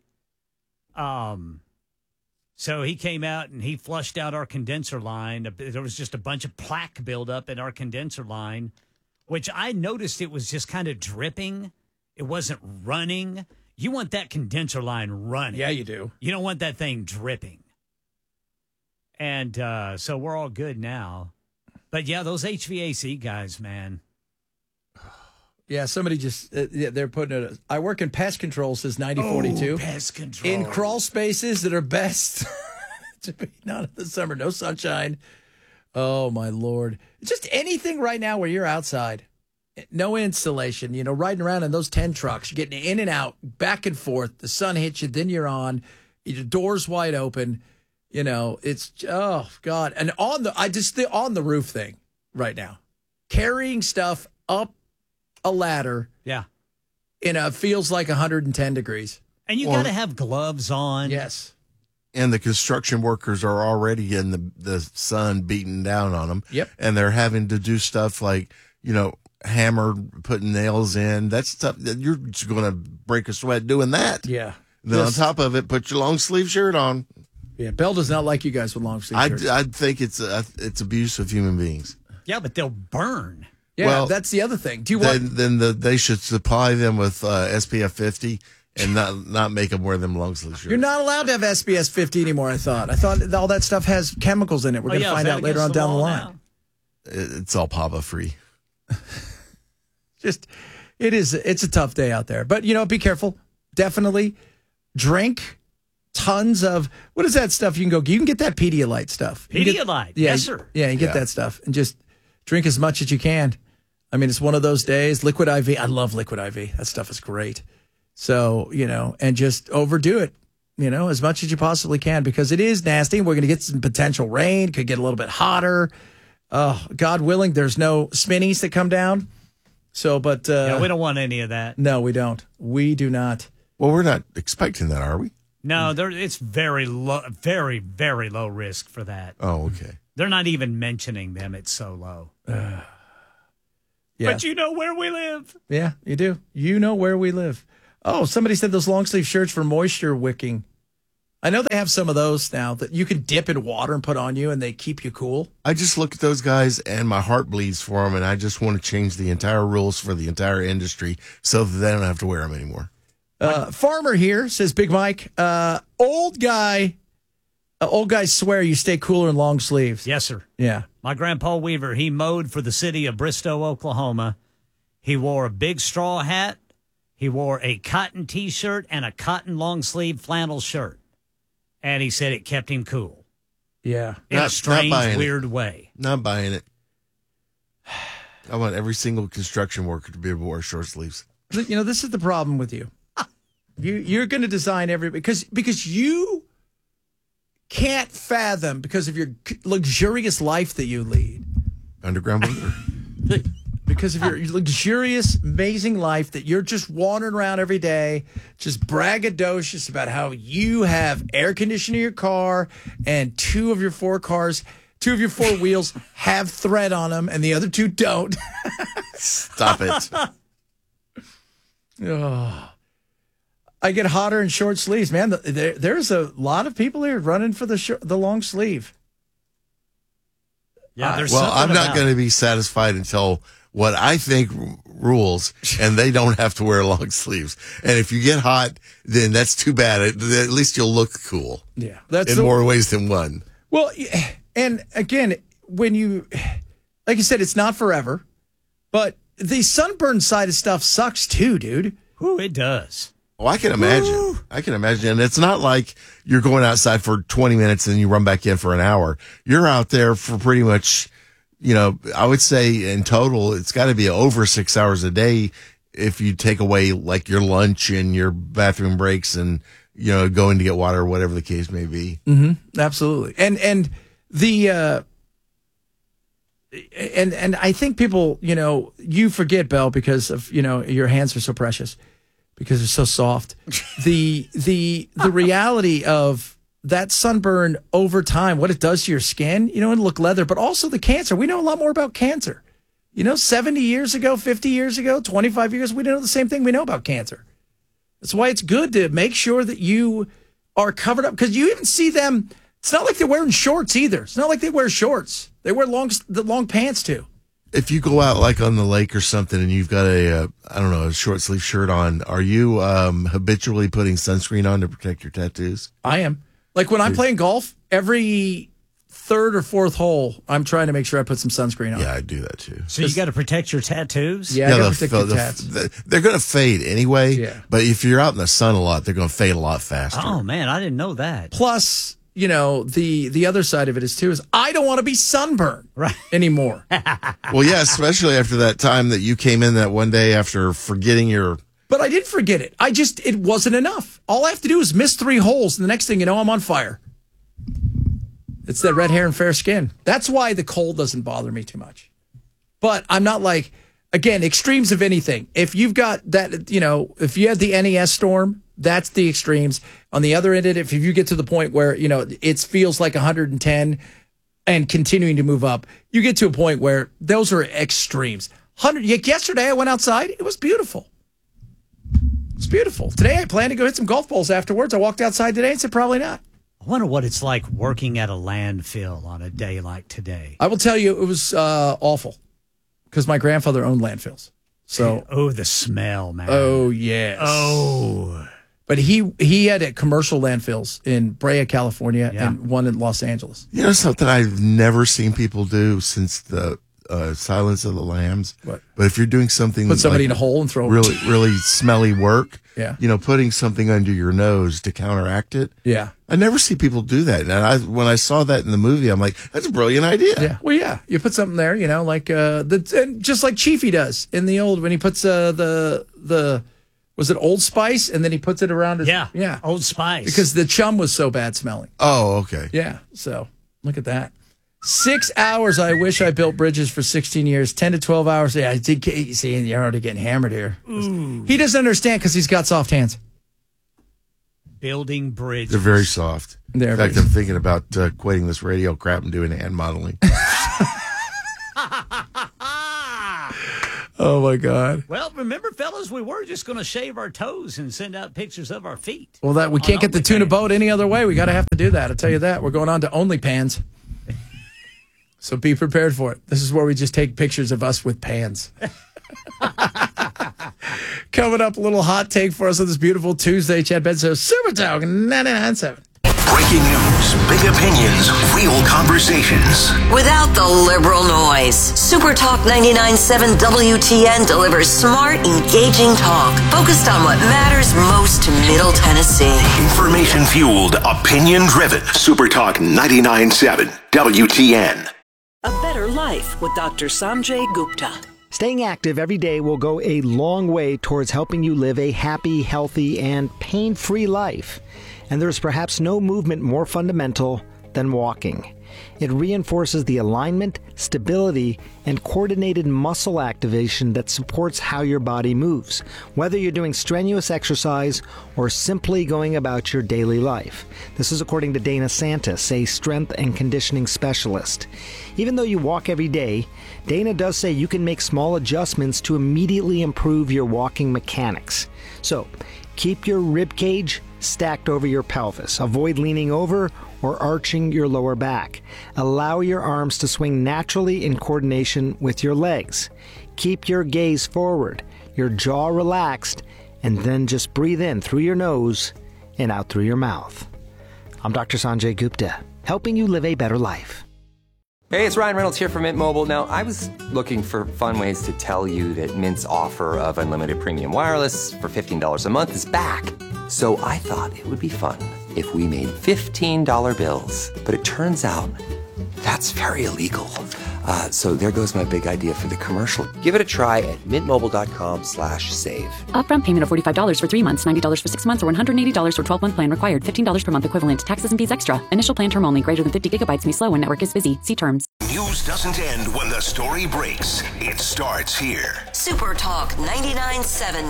So he came out and he flushed out our condenser line. There was just a bunch of plaque buildup in our condenser line, which I noticed it was just kind of dripping. It wasn't running. You want that condenser line running. Yeah, you do. You don't want that thing dripping. And so we're all good now. But, yeah, those HVAC guys, man. Yeah, somebody just, they're putting it. I work in pest control since 1942. Oh, pest control. In crawl spaces that are best to be not in the summer, no sunshine. Oh, my Lord. Just anything right now where you're outside. No insulation, riding around in those 10 trucks, you're getting in and out, back and forth. The sun hits you, then you're on. Your door's wide open. It's, oh, God. And on the roof thing right now, carrying stuff up a ladder. Yeah. Feels like 110 degrees. And you got to have gloves on. Yes. And the construction workers are already in the sun beating down on them. Yep. And they're having to do stuff like, hammer, putting nails in. That's stuff that you're just going to break a sweat doing that. Yeah. Then on top of it, put your long sleeve shirt on. Yeah, Bell does not like you guys with long sleeve shirts. I think it's abuse of human beings. Yeah, but they'll burn. Yeah, that's the other thing. Do you want? Then they should supply them with SPF 50 and not make them wear them long sleeve shirts. You're not allowed to have SPS 50 anymore. I thought all that stuff has chemicals in it. We're going to find out later on down the line. Now? It's all Papa free. It's a tough day out there, but be careful. Definitely drink tons of, what is that stuff? You can get that Pedialyte stuff. Pedialyte. Yes, sir. Yeah. You get that stuff and just drink as much as you can. I mean, it's one of those days. Liquid IV. I love Liquid IV. That stuff is great. So, and just overdo it, as much as you possibly can because it is nasty. We're going to get some potential rain. Could get a little bit hotter. God willing, there's no spinnies that come down. So, but we don't want any of that. No, we don't. We do not. Well, we're not expecting that, are we? No, it's very low, very, very low risk for that. Oh, okay. They're not even mentioning them. It's so low. Yeah. But you know where we live. Yeah, you do. You know where we live. Oh, somebody said those long sleeve shirts for moisture wicking. I know they have some of those now that you can dip in water and put on you and they keep you cool. I just look at those guys and my heart bleeds for them, and I just want to change the entire rules for the entire industry so that they don't have to wear them anymore. Farmer here says, Big Mike, old guys swear you stay cooler in long sleeves. Yes, sir. Yeah. My grandpa Weaver, he mowed for the city of Bristow, Oklahoma. He wore a big straw hat. He wore a cotton T-shirt and a cotton long-sleeve flannel shirt. And he said it kept him cool. Yeah. In a strange, weird way. Not buying it. I want every single construction worker to be able to wear short sleeves. You know, this is the problem with you. You're going to design because you can't fathom because of your luxurious life that you lead. Underground bunker. Because of your luxurious, amazing life that you're just wandering around every day, just braggadocious about how you have air conditioning in your car and two of your four wheels have thread on them and the other two don't. Stop it. Oh. I get hotter in short sleeves, man. There's a lot of people here running for the long sleeve. Yeah, I'm not going to be satisfied until what I think rules, and they don't have to wear long sleeves. And if you get hot, then that's too bad. At least you'll look cool. Yeah, in more ways than one. Well, and again, when you, like you said, it's not forever, but the sunburn side of stuff sucks too, dude. Ooh, it does. Oh, I can imagine. Woo. I can imagine. And it's not like you're going outside for 20 minutes and you run back in for an hour. You're out there for pretty much, I would say in total, it's got to be over 6 hours a day if you take away like your lunch and your bathroom breaks and, going to get water or whatever the case may be. Mm-hmm. Absolutely. And the, and I think people, you forget, Belle, because of, your hands are so precious. Because they're so soft. The reality of that sunburn over time, what it does to your skin, and look leather, but also the cancer. We know a lot more about cancer. 70 years ago, 50 years ago, 25 years, we didn't know the same thing we know about cancer. That's why it's good to make sure that you are covered up. Because you even see them, it's not like they're wearing shorts either. It's not like they wear shorts. They wear the long pants too. If you go out like on the lake or something and you've got a short sleeve shirt on, are you habitually putting sunscreen on to protect your tattoos? I am. Like when I'm playing golf, every third or fourth hole, I'm trying to make sure I put some sunscreen on. Yeah, I do that too. So you got to protect your tattoos? Yeah, I got to protect the tats. They're going to fade anyway, but if you're out in the sun a lot, they're going to fade a lot faster. Oh, man, I didn't know that. Plus, the other side of it is I don't want to be sunburned anymore. Well, yeah, especially after that time that you came in that one day after forgetting your... But I didn't forget it. It wasn't enough. All I have to do is miss 3 holes, and the next thing you know, I'm on fire. It's that red hair and fair skin. That's why the cold doesn't bother me too much. But I'm not like, again, extremes of anything. If you've got that, if you had the NES storm, that's the extremes. On the other end of it, if you get to the point where, it feels like 110 and continuing to move up, you get to a point where those are extremes. Yesterday I went outside. It was beautiful. It's beautiful. Today I plan to go hit some golf balls afterwards. I walked outside today and said probably not. I wonder what it's like working at a landfill on a day like today. I will tell you, it was awful because my grandfather owned landfills. So, the smell, man. Oh, yes. Oh. But he had at commercial landfills in Brea, California, and one in Los Angeles. Something I've never seen people do since the Silence of the Lambs. What? But if you're doing something, put somebody in a hole and throw really, really smelly work. Yeah. Putting something under your nose to counteract it. Yeah. I never see people do that. And when I saw that in the movie, I'm like, that's a brilliant idea. Yeah. Well, yeah. You put something there, like and just like Chiefy does in the old when he puts the was it Old Spice, and then he puts it around his Old Spice because the chum was so bad smelling. Oh, okay. Yeah. So look at that. 6 hours. I wish I built bridges for 16 years. 10 to 12 hours. Yeah, I did. See, you're already getting hammered here. Ooh. He doesn't understand because he's got soft hands. building bridges. They're very soft. In They're fact, very- I'm thinking about quitting this radio crap and doing hand modeling. Oh, my God. Well, remember, fellas, we were just going to shave our toes and send out pictures of our feet. Well, that we can't get the tuna boat any other way. We got to have to do that. I'll tell you that. We're going on to OnlyPans. So be prepared for it. This is where we just take pictures of us with pans. Coming up, a little hot take for us on this beautiful Tuesday. Chad Benson, Super Talk 99.7. Breaking news, big opinions, real conversations. Without the liberal noise, Super Talk 99.7 WTN delivers smart, engaging talk focused on what matters most to Middle Tennessee. Information fueled, opinion driven. Super Talk 99.7 WTN. A better life with Dr. Sanjay Gupta. Staying active every day will go a long way towards helping you live a happy, healthy, and pain-free life. And there's perhaps no movement more fundamental than walking. It reinforces the alignment, stability, and coordinated muscle activation that supports how your body moves, whether you're doing strenuous exercise or simply going about your daily life. This is according to Dana Santis, a strength and conditioning specialist. Even though you walk every day, Dana does say you can make small adjustments to immediately improve your walking mechanics. So, keep your rib cage stacked over your pelvis. Avoid leaning over or arching your lower back. Allow your arms to swing naturally in coordination with your legs. Keep your gaze forward, your jaw relaxed, and then just breathe in through your nose and out through your mouth. I'm Dr. Sanjay Gupta, helping you live a better life. Hey, it's Ryan Reynolds here from Mint Mobile. Now, I was looking for fun ways to tell you that Mint's offer of unlimited premium wireless for $15 a month is back. So I thought it would be fun if we made $15 bills. But it turns out that's very illegal. So there goes my big idea for the commercial. Give it a try at mintmobile.com/save. Upfront payment of $45 for 3 months, $90 for 6 months, or $180 for 12-month plan required. $15 per month equivalent. Taxes and fees extra. Initial plan term only. Greater than 50 gigabytes may slow when network is busy. See terms. News doesn't end when the story breaks. It starts here. Super Talk 99.7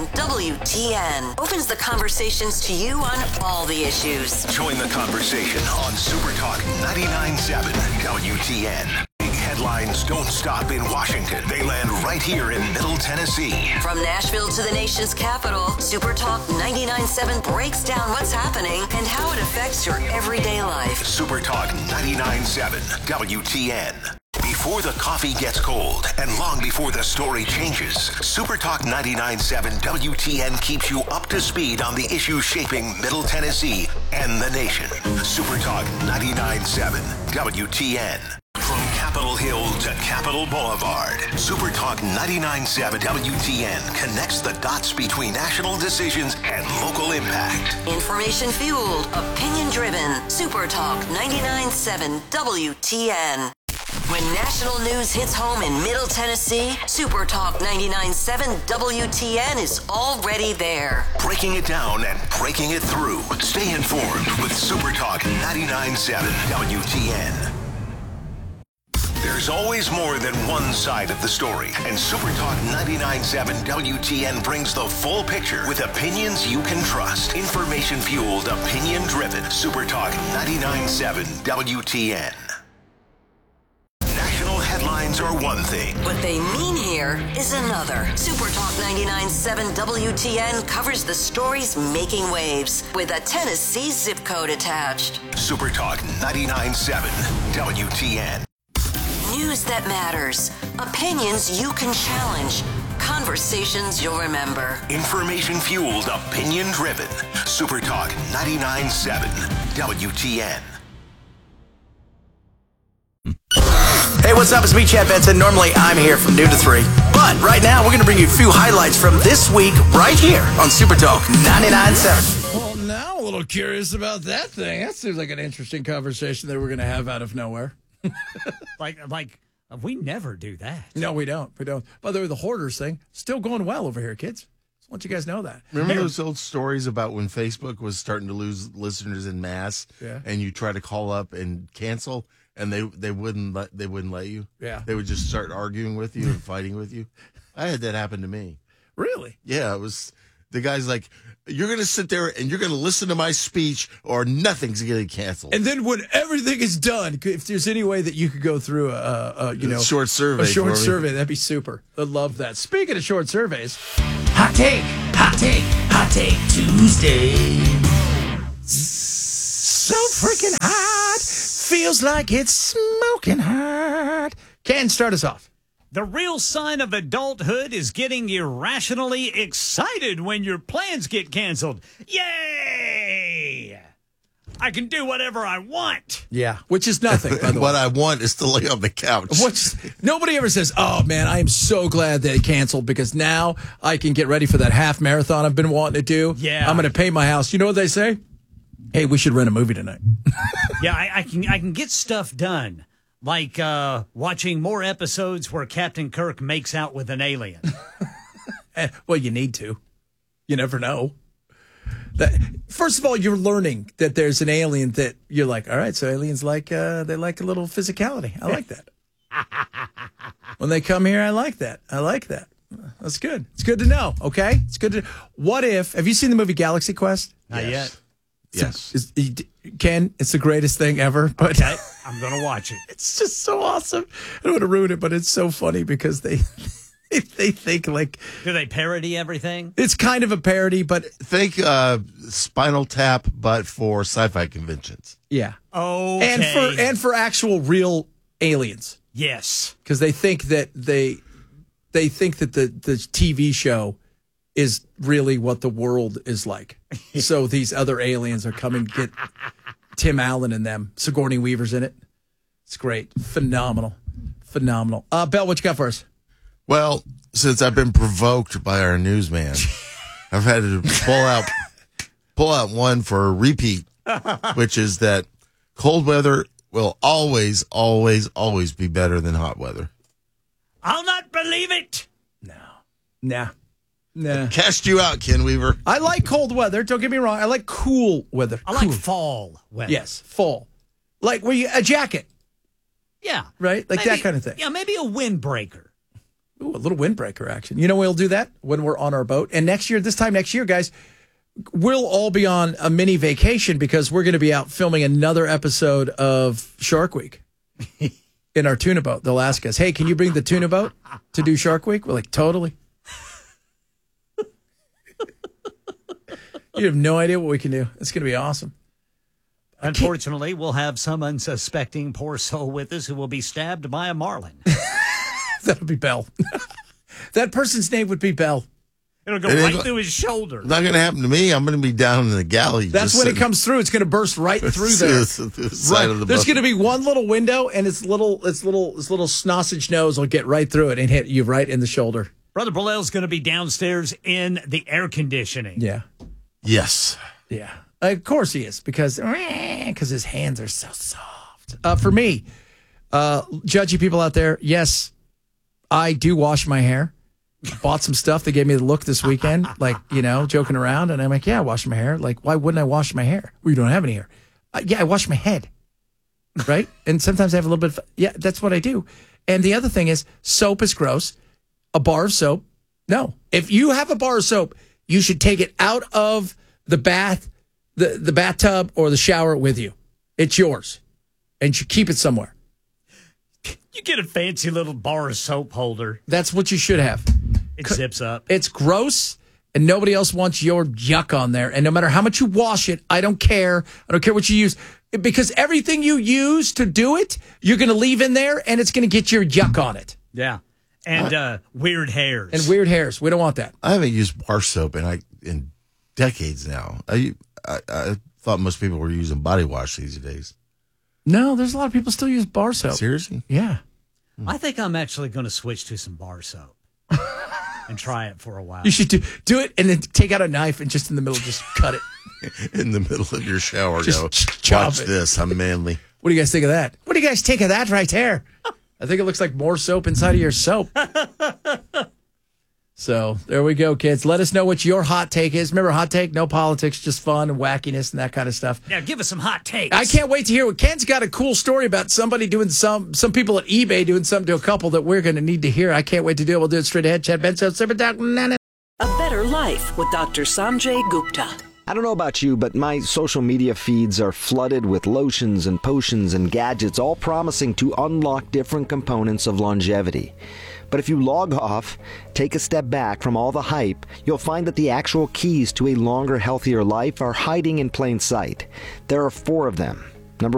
WTN opens the conversations to you on all the issues. Join the conversation on Super Talk 99.7 WTN. Big headlines don't stop in Washington. They land right here in Middle Tennessee. From Nashville to the nation's capital, Super Talk 99.7 breaks down what's happening and how it affects your everyday life. Super Talk 99.7 WTN. Before the coffee gets cold and long before the story changes, Super Talk 99.7 WTN keeps you up to speed on the issues shaping Middle Tennessee and the nation. Super Talk 99.7 WTN. From Capitol Hill to Capitol Boulevard, Super Talk 99.7 WTN connects the dots between national decisions and local impact. Information fueled, opinion driven. Super Talk 99.7 WTN. When national news hits home in Middle Tennessee, Super Talk 99.7 WTN is already there. Breaking it down and breaking it through. Stay informed with Super Talk 99.7 WTN. There's always more than one side of the story, and Super Talk 99.7 WTN brings the full picture with opinions you can trust. Information fueled, opinion driven. Super Talk 99.7 WTN. National headlines are one thing. What they mean here is another. Super Talk 99.7 WTN covers the stories making waves with a Tennessee zip code attached. Super Talk 99.7 WTN. News that matters. Opinions you can challenge. Conversations you'll remember. Information fueled, opinion driven. Super Talk 99.7 WTN. Hey, what's up? It's me, Chad Benson. Normally, I'm here from noon to 3. But right now, we're going to bring you a few highlights from this week right here on Super Talk 99.7. Well, now I'm a little curious about that thing. That seems like an interesting conversation that we're going to have out of nowhere. like we never do that. No, we don't. We don't. By the way, the hoarders thing, still going well over here, kids. Just want you guys to know that. Remember those old stories about when Facebook was starting to lose listeners en masse? Yeah. And you try to call up and cancel, and they wouldn't let you. Yeah. They would just start arguing with you and fighting with you. I had that happen to me. Really? Yeah, it was the guy's like, you're going to sit there and you're going to listen to my speech or nothing's getting canceled. And then when everything is done, if there's any way that you could go through a short survey, that'd be super. I love that. Speaking of short surveys, hot take Tuesday. So freaking hot, feels like it's smoking hot. Ken, start us off. The real sign of adulthood is getting irrationally excited when your plans get canceled. Yay! I can do whatever I want. Yeah, which is nothing, by the way. What I want is to lay on the couch. Nobody ever says, oh, man, I am so glad they canceled because now I can get ready for that half marathon I've been wanting to do. Yeah. I'm going to pay my house. You know what they say? Hey, we should rent a movie tonight. Yeah, I can get stuff done. Like watching more episodes where Captain Kirk makes out with an alien. Well, you need to. You never know. First of all, you're learning that there's an alien that you're like, all right, so aliens they like a little physicality. I like that. When they come here, I like that. That's good. It's good to know, okay? It's good to. What if, have you seen the movie Galaxy Quest? Not yet. Yes. Ken, it's the greatest thing ever. But okay, I'm going to watch it. It's just so awesome. I don't want to ruin it, but it's so funny because they think like... Do they parody everything? It's kind of a parody, but... Think Spinal Tap, but for sci-fi conventions. Yeah. Okay. And for actual real aliens. Yes. Because they think that the TV show is really what the world is like. So these other aliens are coming to get Tim Allen and them. Sigourney Weaver's in it. It's great. Phenomenal. Bell, what you got for us? Well, since I've been provoked by our newsman, I've had to pull out one for a repeat, which is that cold weather will always, always, always be better than hot weather. I'll not believe it. Nah. Cast you out, Ken Weaver. I like cold weather. Don't get me wrong. I like cool weather. I like fall weather. Yes, fall. Like a jacket. Yeah. Right? Like that kind of thing. Yeah, maybe a windbreaker. Ooh, a little windbreaker action. You know, we'll do that when we're on our boat. And this time next year, guys, we'll all be on a mini vacation because we're going to be out filming another episode of Shark Week in our tuna boat. They'll ask us, hey, can you bring the tuna boat to do Shark Week? We're like, totally. You have no idea what we can do. It's going to be awesome. Unfortunately, we'll have some unsuspecting poor soul with us who will be stabbed by a marlin. That'll be Bell. That person's name would be Bell. It'll go right through his shoulder. Not going to happen to me. I'm going to be down in the galley. That's when it comes through. It's going to burst right through there. There's going to be one little window, and its little sausage nose will get right through it and hit you right in the shoulder. Brother Bell's going to be downstairs in the air conditioning. Yeah. Yes. Yeah. Of course he is, because his hands are so soft. For me, judgy people out there, yes, I do wash my hair. Bought some stuff that gave me the look this weekend, joking around. And I'm like, yeah, I wash my hair. Like, why wouldn't I wash my hair? Well, you don't have any hair. Yeah, I wash my head. Right? And sometimes I have a little bit of, yeah, that's what I do. And the other thing is, soap is gross. A bar of soap, no. If you have a bar of soap, you should take it out of the bath, the bathtub or the shower with you. It's yours. And you should keep it somewhere. You get a fancy little bar of soap holder. That's what you should have. It zips up. It's gross, and nobody else wants your yuck on there. And no matter how much you wash it, I don't care. I don't care what you use. Because everything you use to do it, you're going to leave in there, and it's going to get your yuck on it. Yeah. And weird hairs. And weird hairs. We don't want that. I haven't used bar soap in decades now. I thought most people were using body wash these days. No, there's a lot of people still use bar soap. Seriously? Yeah. I think I'm actually going to switch to some bar soap and try it for a while. You should do it and then take out a knife and just in the middle, just cut it. In the middle of your shower, just watch this. I'm manly. What do you guys think of that? What do you guys think of that right there? I think it looks like more soap inside of your soap. So there we go, kids. Let us know what your hot take is. Remember, hot take, no politics, just fun and wackiness and that kind of stuff. Yeah, give us some hot takes. I can't wait to hear what Ken's got a cool story about somebody doing some people at eBay doing something to a couple that we're going to need to hear. I can't wait to do it. We'll do it straight ahead. Chad Benson, Super Talk. A better Life with Dr. Sanjay Gupta. I don't know about you, but my social media feeds are flooded with lotions and potions and gadgets, all promising to unlock different components of longevity. But if you log off, take a step back from all the hype, you'll find that the actual keys to a longer, healthier life are hiding in plain sight. There are 4 of them.